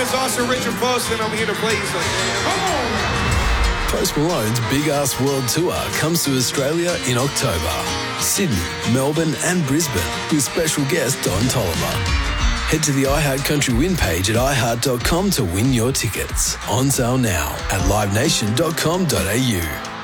is also Richard Post, and I'm here to play you something. Come on! Post Malone's Big Ass World Tour comes to Australia in October. Sydney, Melbourne and Brisbane with special guest Don Toliver. Head to the iHeart Country Win page at iHeart.com to win your tickets. On sale now at livenation.com.au.